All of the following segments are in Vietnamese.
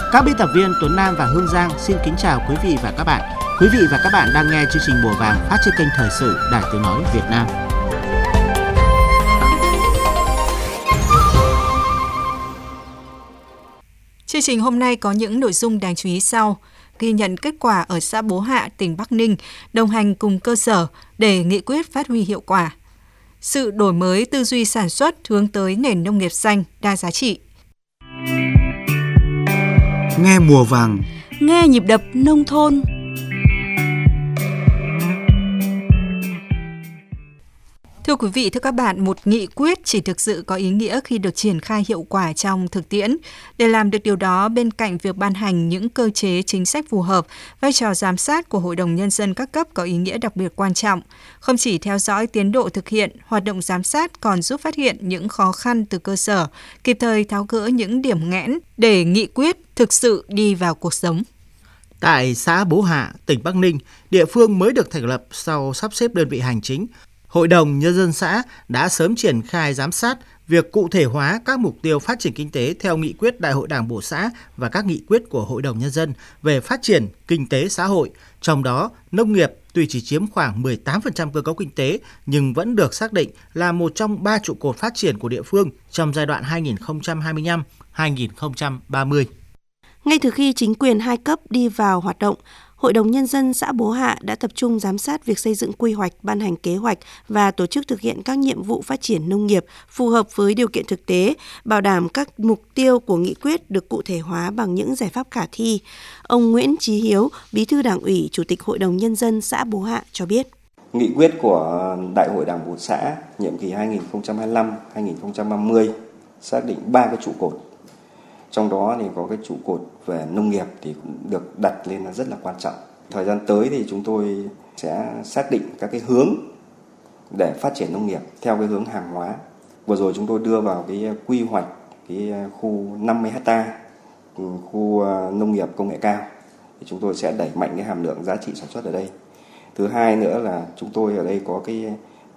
Các biên tập viên Tuấn Nam và Hương Giang xin kính chào quý vị và các bạn. Quý vị và các bạn đang nghe chương trình Mùa Vàng phát trên kênh Thời sự Đài Tiếng nói Việt Nam. Chương trình hôm nay có những nội dung đáng chú ý sau. Ghi nhận kết quả ở xã Bố Hạ, tỉnh Bắc Ninh, đồng hành cùng cơ sở để nghị quyết phát huy hiệu quả. Sự đổi mới tư duy sản xuất hướng tới nền nông nghiệp xanh, đa giá trị. Nghe mùa vàng, nghe nhịp đập nông thôn. Thưa quý vị, thưa các bạn, một nghị quyết chỉ thực sự có ý nghĩa khi được triển khai hiệu quả trong thực tiễn. Để làm được điều đó, bên cạnh việc ban hành những cơ chế chính sách phù hợp, vai trò giám sát của Hội đồng Nhân dân các cấp có ý nghĩa đặc biệt quan trọng. Không chỉ theo dõi tiến độ thực hiện, hoạt động giám sát còn giúp phát hiện những khó khăn từ cơ sở, kịp thời tháo gỡ những điểm nghẽn để nghị quyết thực sự đi vào cuộc sống. Tại xã Bố Hạ, tỉnh Bắc Ninh, địa phương mới được thành lập sau sắp xếp đơn vị hành chính. Hội đồng Nhân dân xã đã sớm triển khai giám sát việc cụ thể hóa các mục tiêu phát triển kinh tế theo nghị quyết Đại hội Đảng bộ xã và các nghị quyết của Hội đồng Nhân dân về phát triển kinh tế xã hội. Trong đó, nông nghiệp tuy chỉ chiếm khoảng 18% cơ cấu kinh tế nhưng vẫn được xác định là một trong 3 trụ cột phát triển của địa phương trong giai đoạn 2025-2030. Ngay từ khi chính quyền hai cấp đi vào hoạt động, Hội đồng Nhân dân xã Bố Hạ đã tập trung giám sát việc xây dựng quy hoạch, ban hành kế hoạch và tổ chức thực hiện các nhiệm vụ phát triển nông nghiệp phù hợp với điều kiện thực tế, bảo đảm các mục tiêu của nghị quyết được cụ thể hóa bằng những giải pháp khả thi. Ông Nguyễn Chí Hiếu, Bí thư Đảng ủy, Chủ tịch Hội đồng Nhân dân xã Bố Hạ cho biết. Nghị quyết của Đại hội Đảng bộ xã nhiệm kỳ 2025-2030 xác định 3 cái trụ cột. Trong đó thì có cái trụ cột về nông nghiệp thì cũng được đặt lên là rất là quan trọng. Thời gian tới thì chúng tôi sẽ xác định các cái hướng để phát triển nông nghiệp theo cái hướng hàng hóa. Vừa rồi chúng tôi đưa vào cái quy hoạch cái khu 50 ha, khu nông nghiệp công nghệ cao. Thì chúng tôi sẽ đẩy mạnh cái hàm lượng giá trị sản xuất ở đây. Thứ hai nữa là chúng tôi ở đây có cái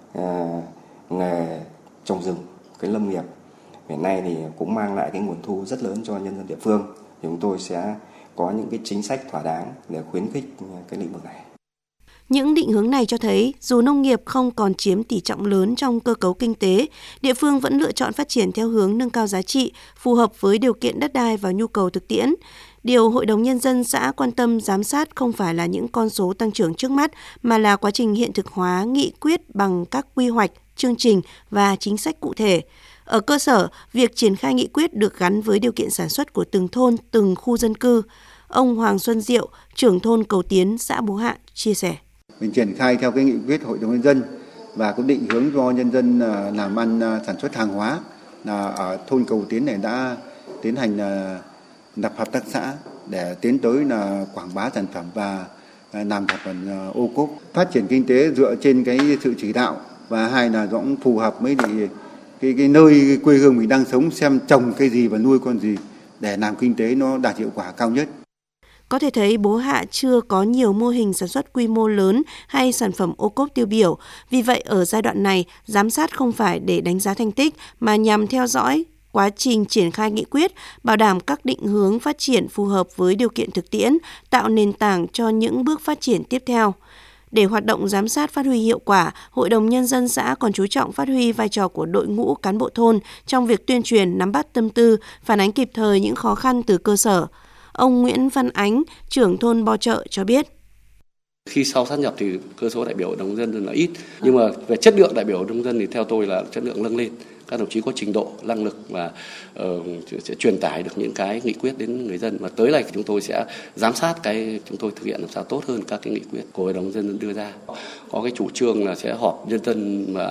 nghề trồng rừng, cái lâm nghiệp. Hiện nay thì cũng mang lại cái nguồn thu rất lớn cho nhân dân địa phương. Thì chúng tôi sẽ có những cái chính sách thỏa đáng để khuyến khích cái lĩnh vực này. Những định hướng này cho thấy dù nông nghiệp không còn chiếm tỷ trọng lớn trong cơ cấu kinh tế, địa phương vẫn lựa chọn phát triển theo hướng nâng cao giá trị, phù hợp với điều kiện đất đai và nhu cầu thực tiễn. Điều Hội đồng Nhân dân xã quan tâm giám sát không phải là những con số tăng trưởng trước mắt, mà là quá trình hiện thực hóa nghị quyết bằng các quy hoạch, chương trình và chính sách cụ thể. Ở cơ sở, việc triển khai nghị quyết được gắn với điều kiện sản xuất của từng thôn, từng khu dân cư. Ông Hoàng Xuân Diệu, trưởng thôn Cầu Tiến, xã Bố Hạ, chia sẻ. Mình triển khai theo cái nghị quyết Hội đồng Nhân dân và cũng định hướng cho nhân dân làm ăn sản xuất hàng hóa. Là ở thôn Cầu Tiến này đã tiến hành lập hợp tác xã để tiến tới là quảng bá sản phẩm và làm sản phẩm ô cốp. Phát triển kinh tế dựa trên cái sự chỉ đạo và hai là cũng phù hợp với cái nơi quê hương mình đang sống, xem trồng cái gì và nuôi con gì để làm kinh tế nó đạt hiệu quả cao nhất. Có thể thấy Bố Hạ chưa có nhiều mô hình sản xuất quy mô lớn hay sản phẩm ô cốp tiêu biểu. Vì vậy, ở giai đoạn này, giám sát không phải để đánh giá thành tích mà nhằm theo dõi quá trình triển khai nghị quyết, bảo đảm các định hướng phát triển phù hợp với điều kiện thực tiễn, tạo nền tảng cho những bước phát triển tiếp theo. Để hoạt động giám sát phát huy hiệu quả, Hội đồng Nhân dân xã còn chú trọng phát huy vai trò của đội ngũ cán bộ thôn trong việc tuyên truyền, nắm bắt tâm tư, phản ánh kịp thời những khó khăn từ cơ sở. Ông Nguyễn Văn Ánh, trưởng thôn Bo Chợ cho biết. Khi sau sát nhập thì cơ số đại biểu Hội đồng Nhân dân là ít, nhưng mà về chất lượng đại biểu Hội đồng Nhân dân thì theo tôi là chất lượng nâng lên. Các đồng chí có trình độ, năng lực và sẽ truyền tải được những cái nghị quyết đến người dân. Và tới này chúng tôi sẽ giám sát chúng tôi thực hiện làm sao tốt hơn các cái nghị quyết của Hội đồng Nhân dân đưa ra. Có cái chủ trương là sẽ họp nhân dân mà